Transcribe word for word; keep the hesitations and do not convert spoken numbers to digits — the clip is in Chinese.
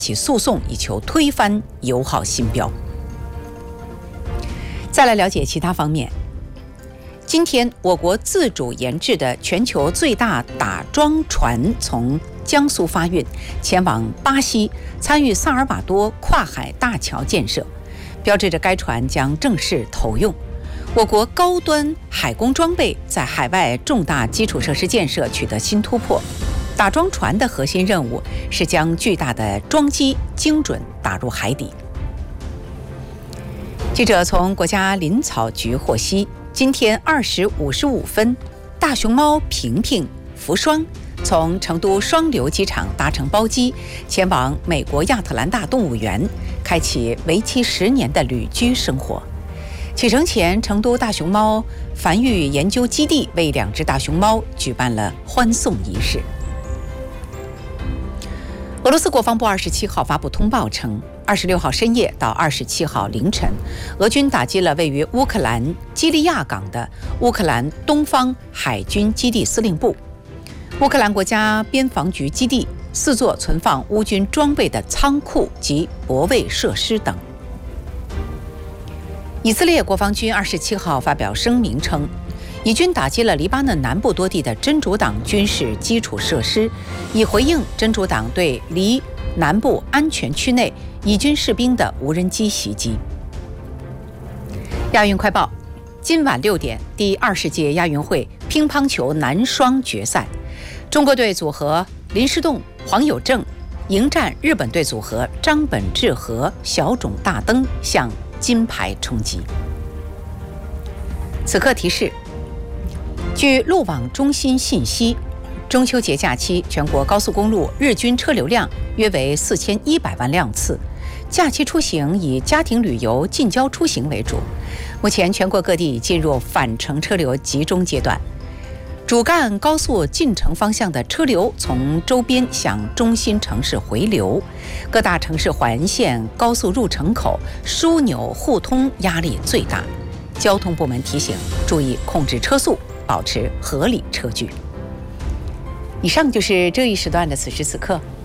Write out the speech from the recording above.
起诉讼，以求推翻油耗新标。再来了解其他方面。今天，我国自主研制的全球最大打桩船从江苏发运，前往巴西参与萨尔瓦多跨海大桥建设，标志着该船将正式投用。我国高端海工装备在海外重大基础设施建设取得新突破。打桩船的核心任务是将巨大的桩机精准打入海底。记者从国家林草局获悉，今天二时五十五分，大熊猫平平、福双从成都双流机场搭乘包机，前往美国亚特兰大动物园，开启为期十年的旅居生活。启程前，成都大熊猫繁育研究基地为两只大熊猫举办了欢送仪式。俄罗斯国防部二十七号发布通报称，二十六号深夜到二十七号凌晨，俄军打击了位于乌克兰基利亚港的乌克兰东方海军基地司令部、乌克兰国家边防局基地、四座存放乌军装备的仓库及泊位设施等。以色列国防军二十七号发表声明称，以军打击了黎巴嫩南部多地的真主党军事基础设施，以回应真主党对黎南部安全区内以军士兵的无人机袭击。亚运快报，今晚六点，第二十届亚运会乒乓球男双决赛，中国队组合林诗栋、黄有正迎战日本队组合张本智和小冢大登，向金牌冲击。此刻提示，据路网中心信息，中秋节假期全国高速公路日均车流量约为四千一百万辆次。假期出行以家庭旅游、近郊出行为主。目前全国各地进入返程车流集中阶段，主干高速进城方向的车流从周边向中心城市回流，各大城市环线高速入城口枢纽互通压力最大。交通部门提醒，注意控制车速，保持合理车距。以上就是这一时段的此时此刻。